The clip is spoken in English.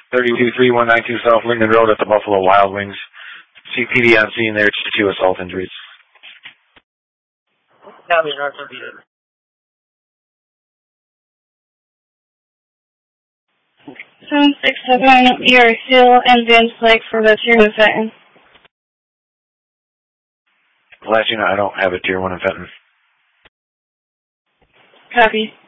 323192 South Linden Road at the Buffalo Wild Wings. CPD on scene there, 2 assault injuries. Copy, North Repeated. 767, your Hill and Vince Lake for the Tier 1 Fenton. Last unit, I don't have a Tier 1 in Fenton. Copy.